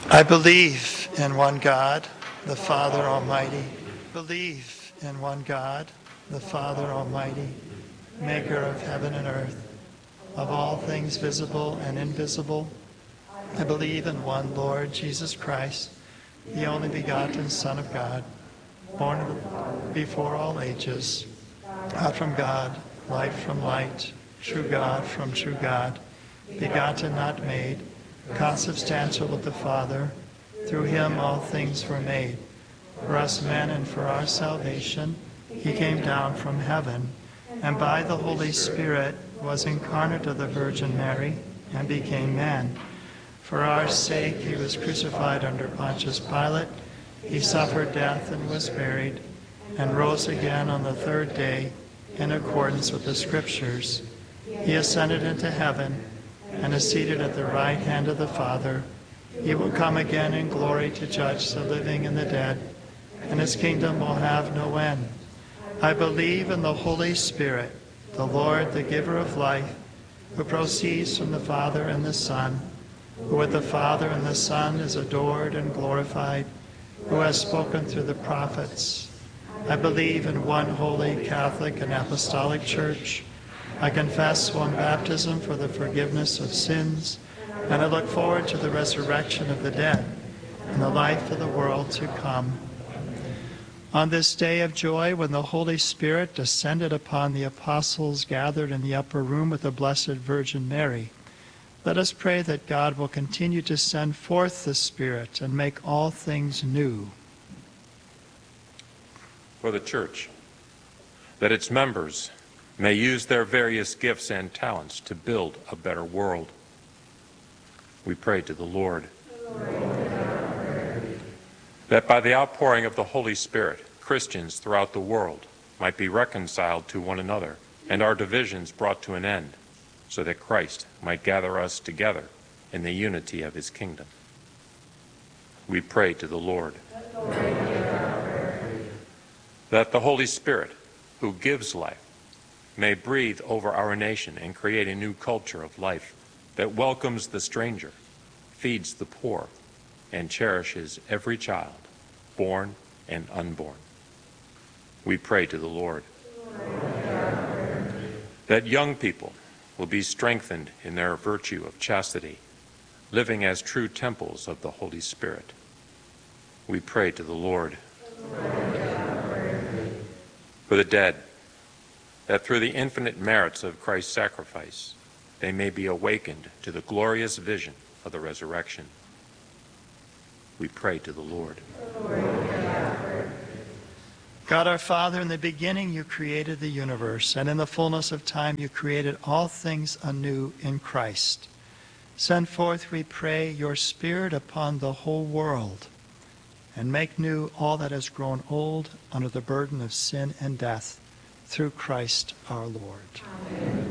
I believe in one God, the Father Almighty. Believe in one God, the Father Almighty, maker of heaven and earth, of all things visible and invisible. I believe in one Lord Jesus Christ, the only begotten Son of God, born before all ages, God from God, light from light, true God from true God, begotten, not made, consubstantial with the Father. Through him all things were made. For us men and for our salvation, he came down from heaven, and by the Holy Spirit was incarnate of the Virgin Mary, and became man. For our sake he was crucified under Pontius Pilate. He suffered death and was buried, and rose again on the third day, in accordance with the Scriptures. He ascended into heaven, and is seated at the right hand of the Father. He will come again in glory to judge the living and the dead, and his kingdom will have no end. I believe in the Holy Spirit, the Lord, the giver of life, who proceeds from the Father and the Son, who with the Father and the Son is adored and glorified, who has spoken through the prophets. I believe in one holy, Catholic, and Apostolic Church. I confess one baptism for the forgiveness of sins, and I look forward to the resurrection of the dead and the life of the world to come. On this day of joy, when the Holy Spirit descended upon the apostles gathered in the upper room with the Blessed Virgin Mary, let us pray that God will continue to send forth the Spirit and make all things new. For the Church, that its members may use their various gifts and talents to build a better world. We pray to the Lord. That by the outpouring of the Holy Spirit, Christians throughout the world might be reconciled to one another and our divisions brought to an end, so that Christ might gather us together in the unity of his kingdom. We pray to the Lord. That the Holy Spirit, who gives life, may breathe over our nation and create a new culture of life that welcomes the stranger, feeds the poor, and cherishes every child, born and unborn. We pray to the Lord. That young people will be strengthened in their virtue of chastity, living as true temples of the Holy Spirit. We pray to the Lord. For the dead, that through the infinite merits of Christ's sacrifice, they may be awakened to the glorious vision of the resurrection. We pray to the Lord. God our Father, in the beginning you created the universe, and in the fullness of time you created all things anew in Christ. Send forth, we pray, your Spirit upon the whole world, and make new all that has grown old under the burden of sin and death, through Christ our Lord. Amen.